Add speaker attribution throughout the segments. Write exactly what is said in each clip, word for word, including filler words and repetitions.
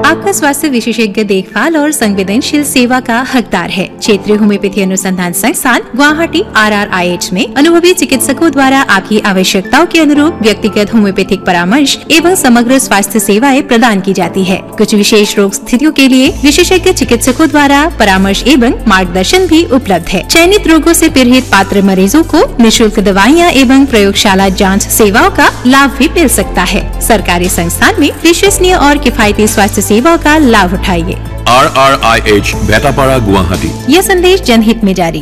Speaker 1: आपका स्वास्थ्य विशेषज्ञ देखभाल और संवेदनशील सेवा का हकदार है। क्षेत्रीय होम्योपैथी अनुसंधान संस्थान Guwahati are are I H में अनुभवी चिकित्सकों द्वारा आपकी आवश्यकताओं के अनुरूप व्यक्तिगत होम्योपैथिक परामर्श एवं समग्र स्वास्थ्य सेवाएं प्रदान की जाती है। कुछ विशेष रोग स्थितियों के लिए विशेषज्ञ चिकित्सकों द्वारा परामर्श एवं मार्गदर्शन भी उपलब्ध है। चयनित रोगों से पीड़ित पात्र मरीजों को निःशुल्क दवाइयाँ एवं प्रयोगशाला जांच सेवाओं का लाभ भी मिल सकता है। सरकारी संस्थान में विश्वसनीय और किफायती स्वास्थ्य सेवाओं का लाभ उठाइए।
Speaker 2: Are are I H बेटापाड़ा Guwahati.
Speaker 1: यह संदेश जनहित में जारी।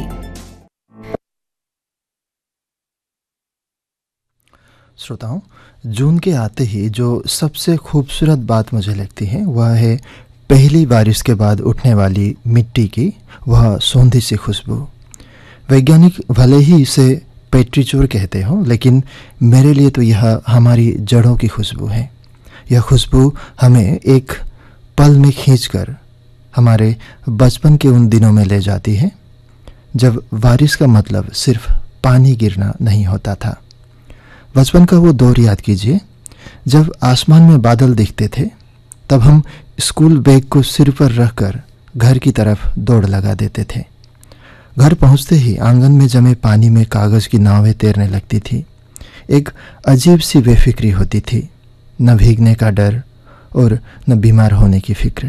Speaker 3: श्रोताओं, जून के आते ही जो सबसे खूबसूरत बात मुझे लगती है वह है पहली बारिश के बाद उठने वाली मिट्टी की वह सौंधी सी खुशबू। वैज्ञानिक भले ही इसे पेट्रीचोर कहते हो, लेकिन मेरे लिए तो यह हमारी जड़ों की खुशबू है। यह खुशबू हमें एक पल में खींचकर हमारे बचपन के उन दिनों में ले जाती है जब बारिश का मतलब सिर्फ पानी गिरना नहीं होता था। बचपन का वो दौर याद कीजिए जब आसमान में बादल दिखते थे, तब हम स्कूल बैग को सिर पर रखकर घर की तरफ दौड़ लगा देते थे। घर पहुंचते ही आंगन में जमे पानी में कागज़ की नावें तैरने लगती थी। एक अजीब सी बेफिक्री होती थी, न भीगने का डर और न बीमार होने की फिक्र।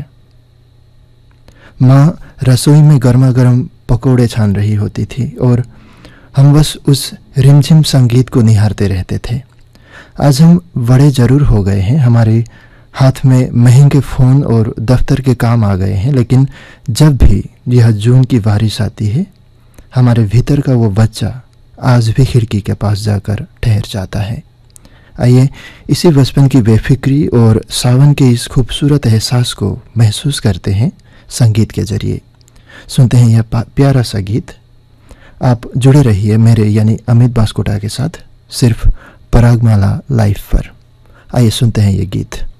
Speaker 3: माँ रसोई में गर्मा गर्म पकोड़े छान रही होती थी और हम बस उस रिमझिम संगीत को निहारते रहते थे। आज हम बड़े ज़रूर हो गए हैं, हमारे हाथ में महंगे फ़ोन और दफ्तर के काम आ गए हैं, लेकिन जब भी यह जून की बारिश आती है, हमारे भीतर का वो बच्चा आज भी खिड़की के पास जाकर ठहर जाता है। आइए इसी बचपन की बेफिक्री और सावन के इस खूबसूरत एहसास को महसूस करते हैं संगीत के जरिए। सुनते हैं यह प्यारा सा गीत। आप जुड़े रहिए मेरे यानी अमित बास्कोटा के साथ सिर्फ परागमाला लाइव पर। आइए सुनते हैं ये गीत।